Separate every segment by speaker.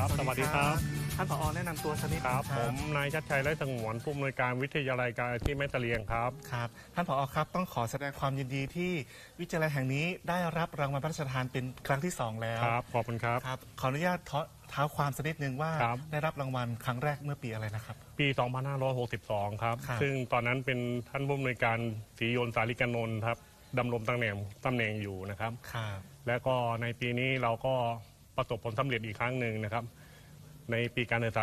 Speaker 1: ครับสวัสดีครับ
Speaker 2: ท่านผอ.แนะนำตัวสักนิด
Speaker 1: ครับผมนายชัดชัยไร้สงวนผู้อำนวยการวิทยาลัยการอาชีพแม่เสลียงครับ
Speaker 2: ครับท่านผอ.ครับต้องขอแสดงความยินดีที่วิทยาลัยแห่งนี้ได้รับรางวัลพระราชทานเป็นครั้งที่2แล้ว
Speaker 1: ครับขอบคุณครับ
Speaker 2: ครับขออนุญาตเท้าความสักนิดนึงว่าได้รับรางวัลครั้งแรกเมื่อปีอะไรนะครับ
Speaker 1: ปี 2562 ครับซึ่งตอนนั้นเป็นท่านผู้อำนวยการศรีโยนสาริกานนท์ครับดำรงตำแหน่งอยู่นะครับและก็ในปีนี้เราก็ประสบผลสำเร็จอีกครั้งหนึ่งนะครับในปีการศึกษา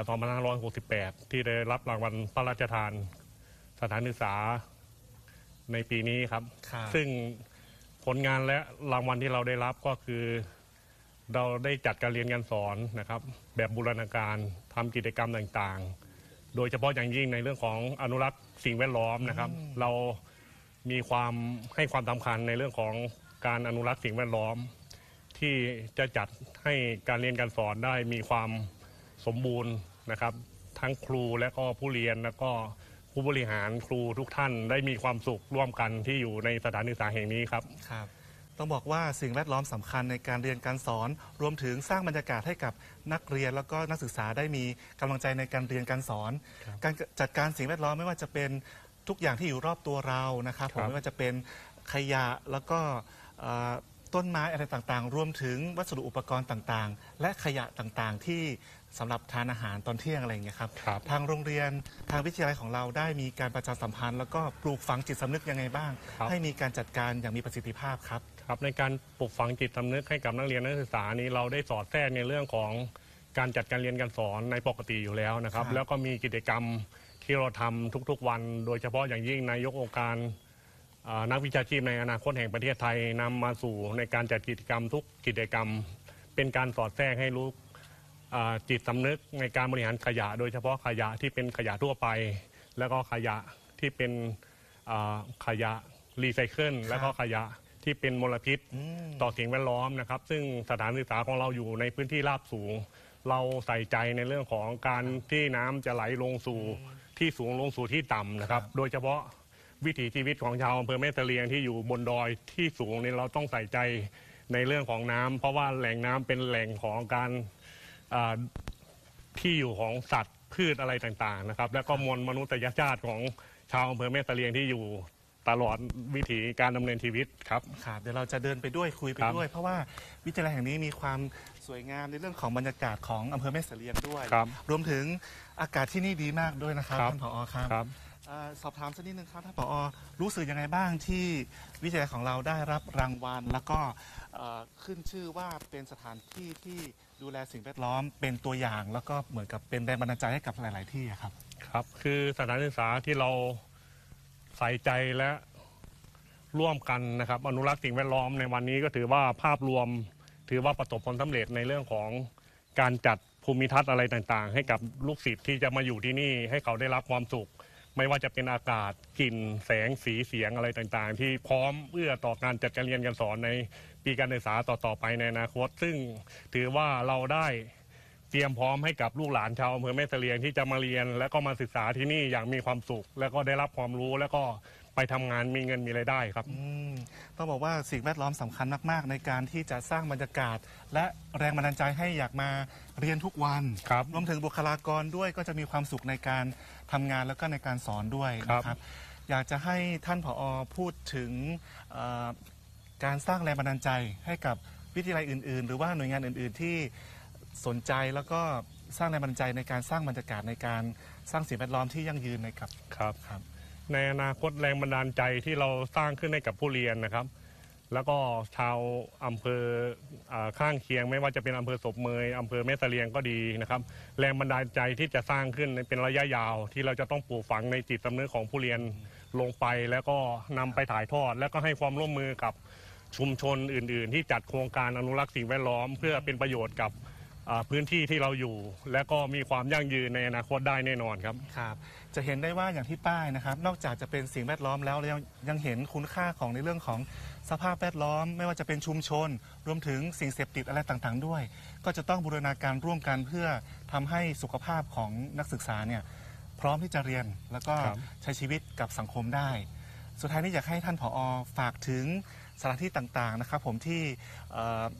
Speaker 1: 2568 ที่ได้รับรางวัลพระราชทานสถานศึกษาในปีนี้ครับซึ่งผลงานและรางวัลที่เราได้รับก็คือเราได้จัดการเรียนการสอนนะครับแบบบูรณาการทำกิจกรรมต่างๆโดยเฉพาะอย่างยิ่งในเรื่องของอนุรักษ์สิ่งแวดล้อมนะครับเรามีความให้ความสำคัญในเรื่องของการอนุรักษ์สิ่งแวดล้อมที่จะจัดให้การเรียนการสอนได้มีความสมบูรณ์นะครับทั้งครูและก็ผู้เรียนและก็ผู้บริหารครูทุกท่านได้มีความสุขร่วมกันที่อยู่ในสถานศึกษาแห่งนี้ครับ
Speaker 2: ต้องบอกว่าสิ่งแวดล้อมสำคัญในการเรียนการสอนรวมถึงสร้างบรรยากาศให้กับนักเรียนแล้วก็นักศึกษาได้มีกำลังใจในการเรียนการสอนการจัดการสิ่งแวดล้อมไม่ว่าจะเป็นทุกอย่างที่อยู่รอบตัวเรานะครับผมไม่ว่าจะเป็นขยะแล้วก็ต้นไม้อะไรต่างๆรวมถึงวัสดุอุปกรณ์ต่างๆและขยะต่างๆที่สำหรับทานอาหารตอนเที่ยงอะไรอย่างเงี้ยครับทางโรงเรียนทางวิทยาลัยของเราได้มีการประชาสัมพันธ์แล้วก็ปลูกฝังจิตสำนึกยังไงบ้างให้มีการจัดการอย่างมีประสิทธิภาพครับ
Speaker 1: ในการปลูกฝังจิตสำนึกให้กับนักเรียนนักศึกษานี้เราได้สอดแทรกในเรื่องของการจัดการเรียนการสอนในปกติอยู่แล้วนะครับแล้วก็มีกิจกรรมที่เราทำทุกๆวันโดยเฉพาะอย่างยิ่งนายกองค์การนักวิชาชีพในอนาคตแห่งประเทศไทยนำมาสู่ในการจัดกิจกรรมทุกกิจกรรมเป็นการสอดแทรกให้รู้จิตสำนึกในการบริหารขยะโดยเฉพาะขยะที่เป็นขยะทั่วไปแล้วก็ขยะที่เป็นขยะรีไซเคิลแล้วก็ขยะที่เป็นมลพิษต่อสิ่งแวดล้อมนะครับซึ่งสถานศึกษาของเราอยู่ในพื้นที่ราบสูงเราใส่ใจในเรื่องของการที่น้ำจะไหลลงสู่ที่สูงลงสู่ที่ต่ำนะครับโดยเฉพาะวิถีชีวิตของชาวอำเภอแม่เสลียงที่อยู่บนดอยที่สูงนี่เราต้องใส่ใจในเรื่องของน้ำเพราะว่าแหล่งน้ำเป็นแหล่งของการที่อยู่ของสัตว์พืชอะไรต่างๆนะครับและก็มวลมนุษยชาติของชาวอำเภอแม่เสลียงที่อยู่ตลอดวิถีการดำเนินชีวิตครับ
Speaker 2: เดี๋ยวเราจะเดินไปด้วยคุยไปด้วยเพราะว่าวิทยาลัยแห่งนี้มีความสวยงามในเรื่องของบรรยากาศของอำเภอแม่เสลียงด้วยรวมถึงอากาศที่นี่ดีมากด้วยนะครับท่านผอ.ครับสอบถามสักนิดนึงครับท่านผอ.รู้สึกยังไงบ้างที่วิทยาลัยของเราได้รับรางวัลแล้วก็ขึ้นชื่อว่าเป็นสถานที่ที่ดูแลสิ่งแวดล้อมเป็นตัวอย่างแล้วก็เหมือนกับเป็นแรงบันดาลใจให้กับหลายๆที่
Speaker 1: ครับคือสถานศึกษาที่เราใส่ใจและร่วมกันนะครับอนุรักษ์สิ่งแวดล้อมในวันนี้ก็ถือว่าภาพรวมถือว่าประสบผลสำเร็จในเรื่องของการจัดภูมิทัศน์อะไรต่างๆให้กับลูกศิษย์ที่จะมาอยู่ที่นี่ให้เขาได้รับความสุขไม่ว่าจะเป็นอากาศกลิ่นแสงสีเสียงอะไรต่างๆที่พร้อมเอื้อต่อการจัดการเรียนการสอนในปีการศึกษาต่อๆไปในอนาคตซึ่งถือว่าเราได้เตรียมพร้อมให้กับลูกหลานชาวอำเภอแม่เสลียงที่จะมาเรียนและก็มาศึกษาที่นี่อย่างมีความสุขและก็ได้รับความรู้แล้วก็ไปทำงานมีเงินมีรายได้ครับ
Speaker 2: ต้องบอกว่าสิ่งแวดล้อมสำคัญมากๆในการที่จะสร้างบรรยากาศและแรงบันดาลใจให้อยากมาเรียนทุกวันรวมถึงบุคลากรด้วยก็จะมีความสุขในการทำงานแล้วก็ในการสอนด้วยนะครับอยากจะให้ท่านผอ.พูดถึงการสร้างแรงบันดาลใจให้กับวิทยาลัยอื่นๆหรือว่าหน่วยงานอื่นๆที่สนใจแล้วก็สร้างแรงบันดาลใจในการสร้างบรรยากาศในการสร้างสิ่งแวดล้อมที่ยั่งยืน
Speaker 1: ครับในอนาคตแรงบันดาลใจที่เราสร้างขึ้นให้กับผู้เรียนนะครับแล้วก็ชาวอำเภอข้างเคียงไม่ว่าจะเป็นอำเภอศพเมยอำเภอแม่เสลียงก็ดีนะครับแรงบันดาลใจที่จะสร้างขึ้นเป็นระยะยาวที่เราจะต้องปลูกฝังในจิตสำนึกของผู้เรียนลงไปแล้วก็นำไปถ่ายทอดแล้วก็ให้ความร่วมมือกับชุมชนอื่นๆที่จัดโครงการอนุรักษ์สิ่งแวดล้อมเพื่อเป็นประโยชน์กับพื้นที่ที่เราอยู่และก็มีความยั่งยืนในอนาคตได้แน่นอนครับ
Speaker 2: จะเห็นได้ว่าอย่างที่ป้ายนะครับนอกจากจะเป็นสิ่งแวดล้อมแล้วยังเห็นคุณค่าของในเรื่องของสภาพแวดล้อมไม่ว่าจะเป็นชุมชนรวมถึงสิ่งเสพติดอะไรต่างๆด้วยก็จะต้องบูรณาการร่วมกันเพื่อทำให้สุขภาพของนักศึกษาเนี่ยพร้อมที่จะเรียนแล้วก็ใช้ชีวิตกับสังคมได้สุดท้ายนี้อยากให้ท่านผอ.ฝากถึงสถานที่ต่างๆนะครับผมที่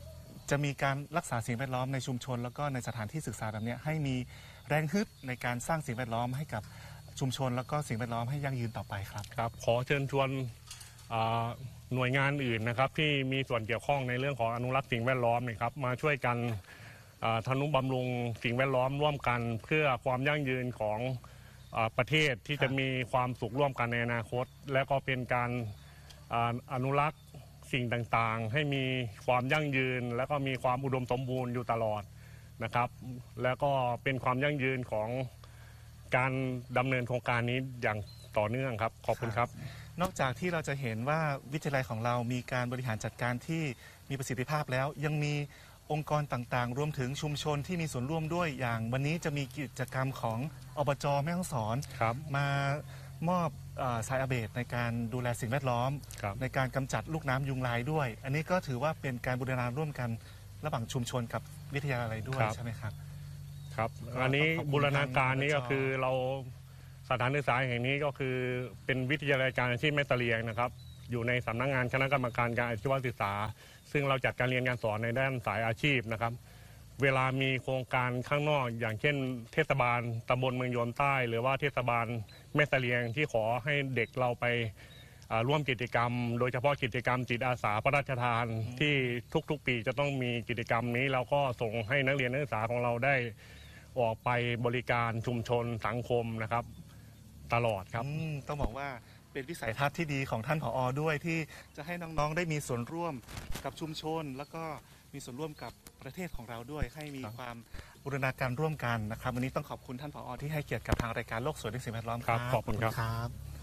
Speaker 2: จะมีการรักษาสิ่งแวดล้อมในชุมชนแล้วก็ในสถานที่ศึกษาแบบนี้ให้มีแรงฮึดในการสร้างสิ่งแวดล้อมให้กับชุมชนแล้วก็สิ่งแวดล้อมให้ยั่งยืนต่อไปครับ
Speaker 1: ครับขอเชิญชวนหน่วยงานอื่นนะครับที่มีส่วนเกี่ยวข้องในเรื่องของอนุรักษ์สิ่งแวดล้อมนะครับมาช่วยกันทนุบำรุงสิ่งแวดล้อมร่วมกันเพื่อความยั่งยืนของประเทศที่จะมีความสุขร่วมกันในอนาคตและก็เป็นการอนุรักษ์สิ่งต่างๆให้มีความยั่งยืนและก็มีความอุดมสมบูรณ์อยู่ตลอดนะครับแล้วก็เป็นความยั่งยืนของการดำเนินโครงการนี้อย่างต่อเนื่องครับขอบคุณครับ
Speaker 2: นอกจากที่เราจะเห็นว่าวิทยาลัยของเรามีการบริหารจัดการที่มีประสิทธิภาพแล้วยังมีองค์กรต่างๆรวมถึงชุมชนที่มีส่วนร่วมด้วยอย่างวันนี้จะมีกิจกรรมของอบจ.แม่ฮ่องสอนมามอบสายอาเบดในการดูแลสิ่งแวดล้อมในการกำจัดลูกน้ำยุงลายด้วยอันนี้ก็ถือว่าเป็นการบูรณาร่วมกันระหว่างชุมชนกับวิทยาลัยด้วยใช่ไหมครับ
Speaker 1: ครับอันนี้บูรณาการนี้ก็คือเราสถานศึกษาแห่งนี้ก็คือเป็นวิทยาลัยการอาชีพแม่เสลียงนะครับอยู่ในสำนักงานคณะกรรมการการอาชีวศึกษาซึ่งเราจัดการเรียนการสอนในด้านสายอาชีพนะครับเวลามีโครงการข้างนอกอย่างเช่นเทศบาลตำบลเมืองโยนใต้หรือว่าเทศบาลแม่เสลียงที่ขอให้เด็กเราไปร่วมกิจกรรมโดยเฉพาะกิจกรรมจิตอาสาพระราชทานที่ทุกๆปีจะต้องมีกิจกรรมนี้เราก็ส่งให้นักเรียนนักศึกษาของเราได้ออกไปบริการชุมชนสังคมนะครับตลอดครับ
Speaker 2: ต้องบอกว่าเป็นวิสัยทัศน์ที่ดีของท่านผอ.ด้วยที่จะให้น้องๆได้มีส่วนร่วมกับชุมชนแล้วก็มีส่วนร่วมกับประเทศของเราด้วยให้มีความบูรณาการร่วมกันนะครับวันนี้ต้องขอบคุณท่านผอ.ที่ให้เกียรติกับทางรายการโลกสวยด้วยสิ่งแวดล้อมครับ
Speaker 1: ขอบคุณครับ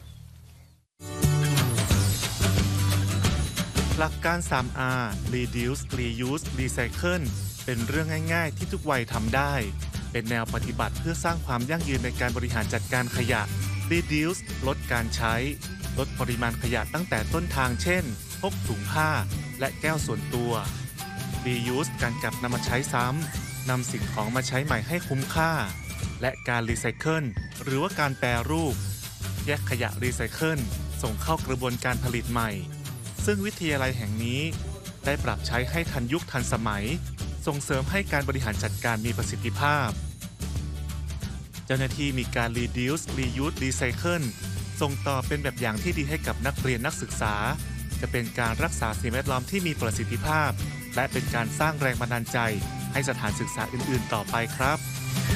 Speaker 2: หลักการ 3R Reduce Reuse Recycle เป็นเรื่องง่ายๆที่ทุกวัยทำได้เป็นแนวปฏิบัติเพื่อสร้างความยั่งยืนในการบริหารจัดการขยะ Reduce ลดการใช้ลดปริมาณขยะตั้งแต่ต้นทางเช่นพกถุงผ้าและแก้วส่วนตัว Reuse การกลับนำมาใช้ซ้ำนำสิ่งของมาใช้ใหม่ให้คุ้มค่าและการ Recycle หรือว่าการแปรรูปแยกขยะ Recycle ส่งเข้ากระบวนการผลิตใหม่ซึ่งวิทยาลัยแห่งนี้ได้ปรับใช้ให้ทันยุคทันสมัยส่งเสริมให้การบริหารจัดการมีประสิทธิภาพเจ้าหน้าที่มีการ Reduce Reuse Recycle ส่งต่อเป็นแบบอย่างที่ดีให้กับนักเรียนนักศึกษาจะเป็นการรักษาสิ่งแวดล้อมที่มีประสิทธิภาพและเป็นการสร้างแรงบันดาลใจให้สถานศึกษาอื่นๆต่อไปครับ